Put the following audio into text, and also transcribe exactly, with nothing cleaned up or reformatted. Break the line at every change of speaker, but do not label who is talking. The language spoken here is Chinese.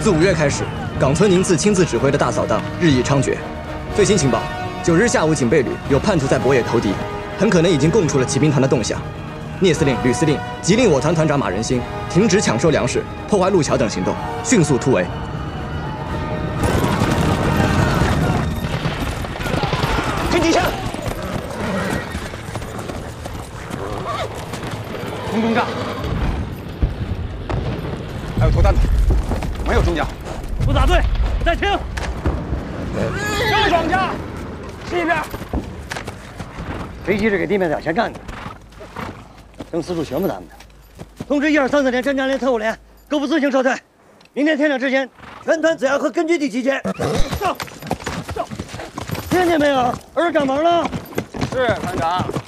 自五月开始，冈村宁次亲自指挥的大扫荡日益猖獗。最新情报，九日下午警备旅有叛徒在博野投敌，很可能已经供出了骑兵团的动向。聂司令、吕司令急令我团团长马仁兴停止抢收粮食、破坏路桥等行动，迅速突围。听机枪！空中战！还有投弹的，没有中将。
不打队，再听。正庄家，西边。飞机是给地面表前干的。等四处全部咱们的。通知一二三四连、侦察连、特务连，各部自行撤退。明天天亮之前，全团子要和根据地集结。到，到。听见没有？儿赶忙了。
是团长。